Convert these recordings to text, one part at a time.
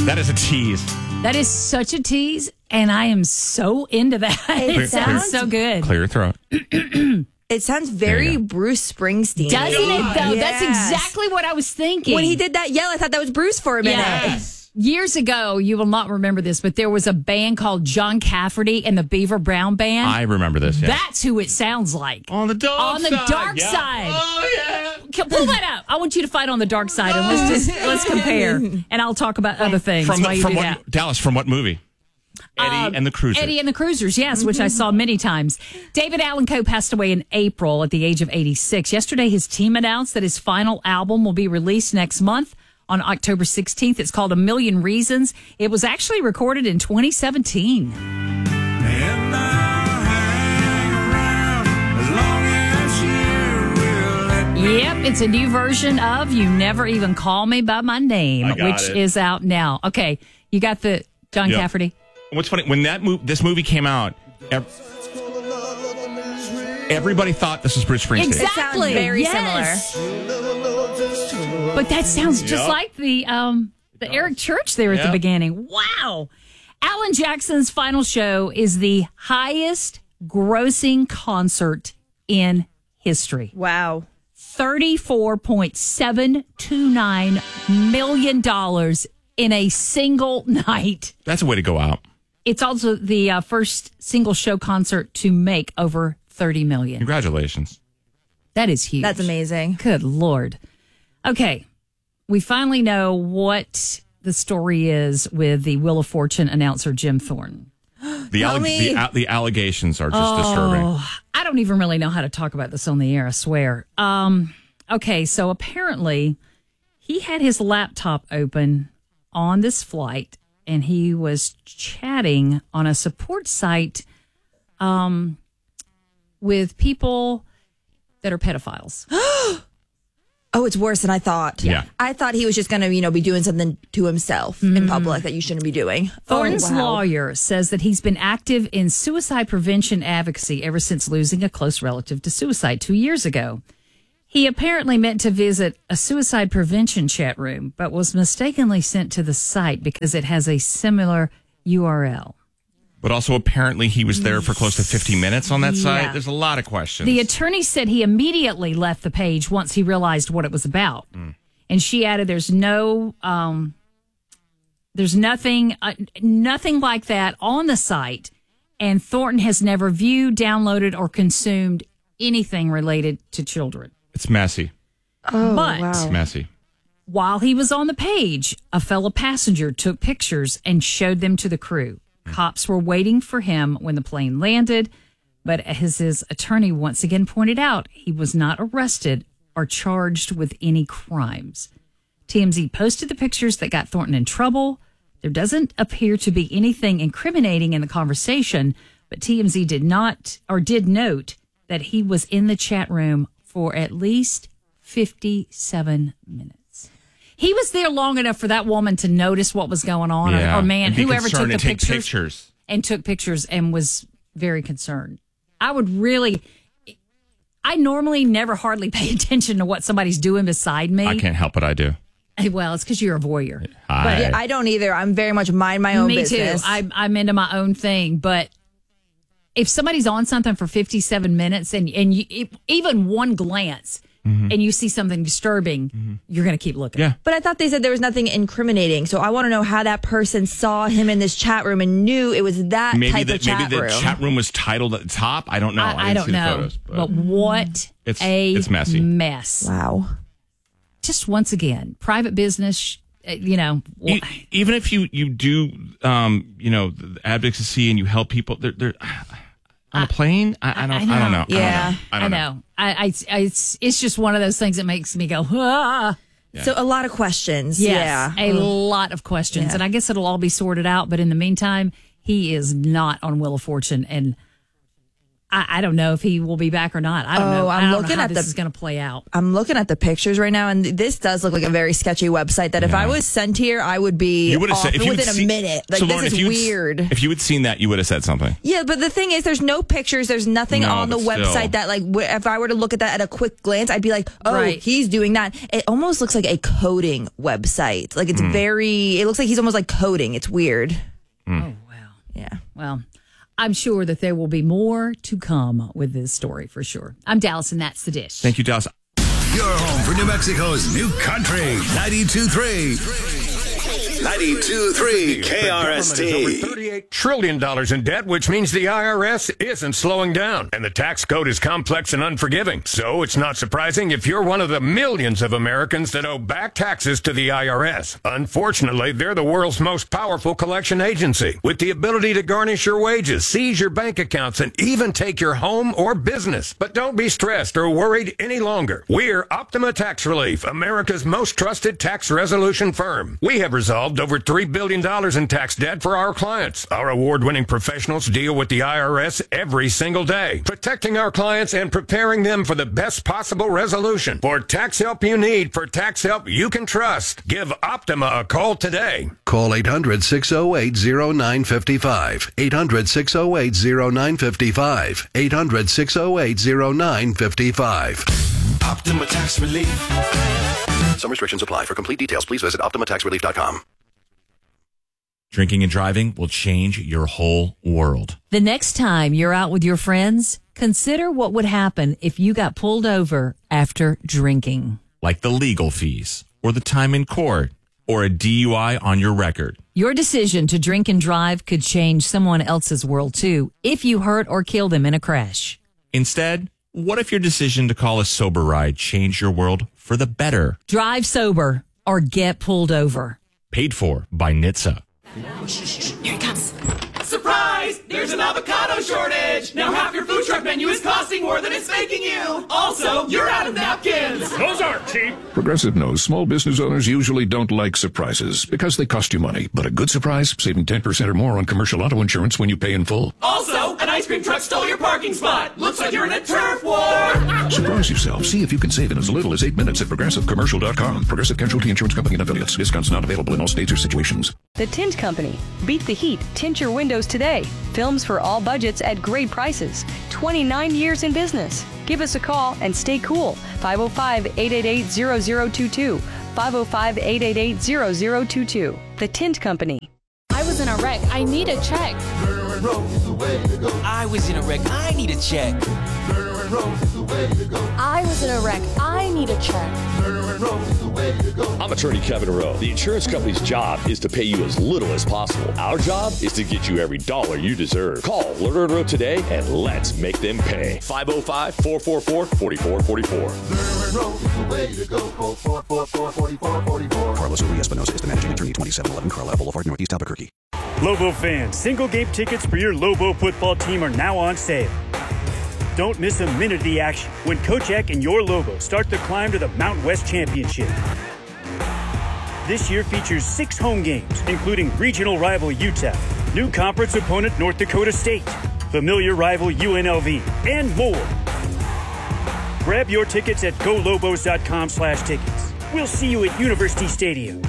That is a tease. That is such a tease, and I am so into that. It sounds so good. Clear your throat. It sounds very Bruce Springsteen. Doesn't it, though? Yes. That's exactly what I was thinking. When he did that yell, I thought that was Bruce for a minute. Yes. Years ago, you will not remember this, but there was a band called John Cafferty and the Beaver Brown Band. I remember this, yeah. That's who it sounds like. On the dark side. Oh, yeah. Pull that up. I want you to fight on the dark side, and let's compare, and I'll talk about other things while you do that. Dallas, from what movie? Eddie and the Cruisers. Eddie and the Cruisers, yes, which I saw many times. David Allan Coe passed away in April at the age of 86. Yesterday, his team announced that his final album will be released next month on October 16th. It's called A Million Reasons. It was actually recorded in 2017. Yep, it's a new version of You Never Even Call Me By My Name, which is out now. Okay, you got the John Cafferty. What's funny, when this movie came out, everybody thought this was Bruce Springsteen. Exactly. Very similar. But that sounds just like the Eric Church there at the beginning. Wow. Alan Jackson's final show is the highest grossing concert in history. Wow. $34.729 million in a single night. That's a way to go out. It's also the first single show concert to make over $30 million. Congratulations. That is huge. That's amazing. Good Lord. Okay. We finally know what the story is with the Wheel of Fortune announcer, Jim Thornton. The allegations are just disturbing. I don't even really know how to talk about this on the air, I swear. Okay, so apparently he had his laptop open on this flight and he was chatting on a support site with people that are pedophiles. Oh, it's worse than I thought. Yeah. I thought he was just going to, be doing something to himself in public that you shouldn't be doing. Thornton's wow. lawyer says that he's been active in suicide prevention advocacy ever since losing a close relative to suicide 2 years ago. He apparently meant to visit a suicide prevention chat room, but was mistakenly sent to the site because it has a similar URL. But also, apparently, he was there for close to 50 minutes on that site. Yeah. There's a lot of questions. The attorney said he immediately left the page once he realized what it was about. And she added, there's nothing like that on the site. And Thornton has never viewed, downloaded, or consumed anything related to children. It's messy. Oh, But wow. It's messy. while he was on the page, a fellow passenger took pictures and showed them to the crew. Cops were waiting for him when the plane landed, but as his attorney once again pointed out, he was not arrested or charged with any crimes. TMZ posted the pictures that got Thornton in trouble. There doesn't appear to be anything incriminating in the conversation, but TMZ did note that he was in the chat room for at least 57 minutes. He was there long enough for that woman to notice what was going on, or man, and be whoever took concerned the and take pictures and took pictures and was very concerned. I normally never hardly pay attention to what somebody's doing beside me. I can't help it. I do. Well, it's because you're a voyeur. But Yeah, I don't either. I'm very much mind my own me business. too. I'm into my own thing, but if somebody's on something for 57 minutes and even one glance and you see something disturbing, you're going to keep looking. Yeah. But I thought they said there was nothing incriminating. So I want to know how that person saw him in this chat room and knew it was that type of chat room. Maybe the chat room was titled at the top. I don't know. I don't see know. the photos, but what it's messy. Mess. Wow. Just once again, private business, Even if you do, the advocacy and you help people, they're on a plane. I don't know. Yeah. I know. It's just one of those things that makes me go, ah. Yeah. So a lot of questions. Yes, Yeah. a lot of questions. Yeah. And I guess it'll all be sorted out. But in the meantime, he is not on Wheel of Fortune. And I don't know if he will be back or not. I don't know. I'm I don't looking know how at this is going to play out. I'm looking at the pictures right now, and this does look like a very sketchy website that if I was sent here, I would be off within a minute. Like, so Lauren, this is weird. If you had seen that, you would have said something. Yeah, but the thing is, there's no pictures. There's nothing on the website that, like, if I were to look at that at a quick glance, I'd be like, oh, he's doing that. It almost looks like a coding website. Like, it's it looks like he's almost like coding. It's weird. Oh, wow. Yeah. Well, I'm sure that there will be more to come with this story for sure. I'm Dallas, and that's The Dish. Thank you, Dallas. Your home for New Mexico's new country, 92.3. 92.3 KRST. Over $38 trillion in debt, which means the IRS isn't slowing down. And the tax code is complex and unforgiving. So it's not surprising if you're one of the millions of Americans that owe back taxes to the IRS. Unfortunately, they're the world's most powerful collection agency, with the ability to garnish your wages, seize your bank accounts, and even take your home or business. But don't be stressed or worried any longer. We're Optima Tax Relief, America's most trusted tax resolution firm. We have resolved over $3 billion in tax debt for our clients. Our award-winning professionals deal with the IRS every single day, protecting our clients and preparing them for the best possible resolution. For tax help you need, for tax help you can trust, give Optima a call today. Call 800-608-0955. 800-608-0955. 800-608-0955. Optima Tax Relief. Some restrictions apply. For complete details, please visit OptimaTaxRelief.com. Drinking and driving will change your whole world. The next time you're out with your friends, consider what would happen if you got pulled over after drinking. Like the legal fees, or the time in court, or a DUI on your record. Your decision to drink and drive could change someone else's world too, if you hurt or kill them in a crash. Instead, what if your decision to call a sober ride changed your world for the better? Drive sober or get pulled over. Paid for by NHTSA. Here he comes. Surprise! There's an avocado shortage! Now half your food truck menu is costing more than it's making you! Also, you're out of napkins! Those aren't cheap! Progressive knows small business owners usually don't like surprises because they cost you money. But a good surprise, saving 10% or more on commercial auto insurance when you pay in full. Also, an ice cream truck stole your parking spot! Looks like you're in a turf war! Surprise yourself. See if you can save in as little as 8 minutes at ProgressiveCommercial.com. Progressive Casualty Insurance Company and Affiliates. Discounts not available in all states or situations. The Tint Company. Beat the heat. Tint your windows today. Films for all budgets at great prices. 29 years in business. Give us a call and stay cool. 505-888-0022. 505-888-0022. The Tint Company. I was in a wreck. I need a check. I was in a wreck. I need a check. I was in a wreck. I need a check. I'm attorney Kevin Rowe. The insurance company's job is to pay you as little as possible. Our job is to get you every dollar you deserve. Call Lerner & Rowe today and let's make them pay. 505-444-4444. Carlos Uri Espinosa is the managing attorney, 2711 Carlisle Boulevard, Northeast Albuquerque. Lobo fans, single game tickets for your Lobo football team are now on sale. Don't miss a minute of the action when Coach Eck and your Lobos start the climb to the Mountain West Championship. This year features 6 home games, including regional rival UTEP, new conference opponent North Dakota State, familiar rival UNLV, and more. Grab your tickets at golobos.com/tickets. We'll see you at University Stadium.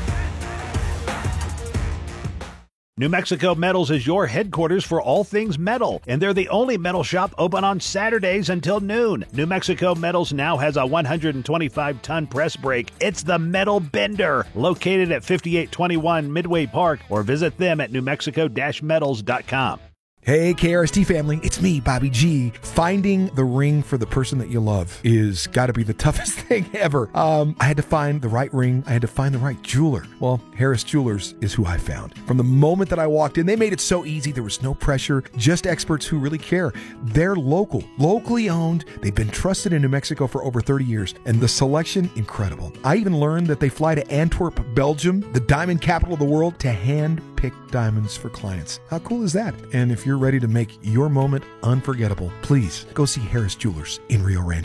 New Mexico Metals is your headquarters for all things metal, and they're the only metal shop open on Saturdays until noon. New Mexico Metals now has a 125-ton press brake. It's the Metal Bender, located at 5821 Midway Park, or visit them at newmexico-metals.com. Hey, KRST family, it's me, Bobby G. Finding the ring for the person that you love is got to be the toughest thing ever. I had to find the right ring. I had to find the right jeweler. Well, Harris Jewelers is who I found. From the moment that I walked in, they made it so easy. There was no pressure, just experts who really care. They're locally owned. They've been trusted in New Mexico for over 30 years, and the selection, incredible. I even learned that they fly to Antwerp, Belgium, the diamond capital of the world, to hand-pick diamonds for clients. How cool is that? And if you're ready to make your moment unforgettable, please go see Harris Jewelers in Rio Rancho.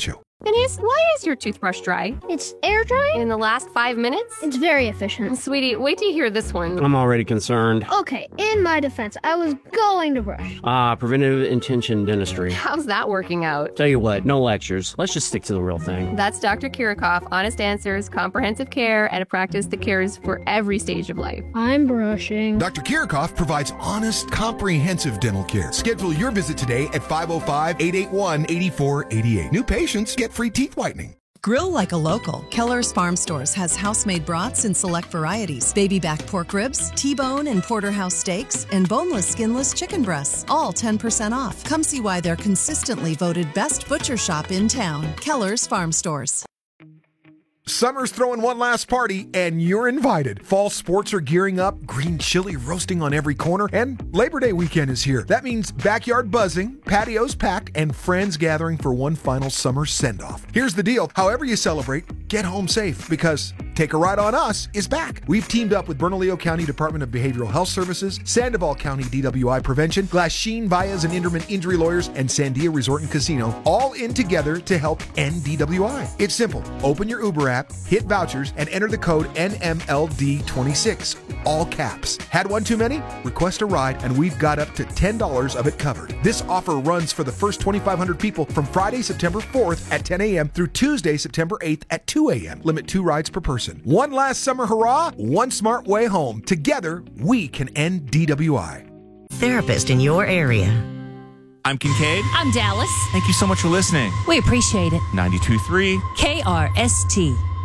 Denise, why is your toothbrush dry? It's air dry? In the last 5 minutes? It's very efficient. Sweetie, wait till you hear this one. I'm already concerned. Okay, in my defense, I was going to brush. Preventive intention dentistry. How's that working out? Tell you what, no lectures. Let's just stick to the real thing. That's Dr. Kirikoff, honest answers, comprehensive care, and a practice that cares for every stage of life. I'm brushing. Dr. Kirikoff provides honest, comprehensive dental care. Schedule your visit today at 505-881-8488. New patients get free teeth whitening. Grill like a local. Keller's Farm Stores has house-made brats in select varieties, baby back pork ribs, T-bone and porterhouse steaks, and boneless, skinless chicken breasts, all 10% off. Come see why they're consistently voted best butcher shop in town. Keller's Farm Stores. Summer's throwing one last party, and you're invited. Fall sports are gearing up, green chili roasting on every corner, and Labor Day weekend is here. That means backyard buzzing, patios packed, and friends gathering for one final summer send-off. Here's the deal. However you celebrate, get home safe, because Take a Ride on Us is back. We've teamed up with Bernalillo County Department of Behavioral Health Services, Sandoval County DWI Prevention, Glasheen, Baez and Inderman Injury Lawyers, and Sandia Resort and Casino, all in together to help end DWI. It's simple. Open your Uber app, hit vouchers, and enter the code NMLD26, all caps. Had one too many? Request a ride, and we've got up to $10 of it covered. This offer runs for the first 2,500 people from Friday, September 4th at 10 a.m. through Tuesday, September 8th at 2 a.m. Limit 2 rides per person. One last summer hurrah, one smart way home. Together, we can end DWI. Therapist in your area. I'm Kincaid. I'm Dallas. Thank you so much for listening. We appreciate it. 92.3 KRST.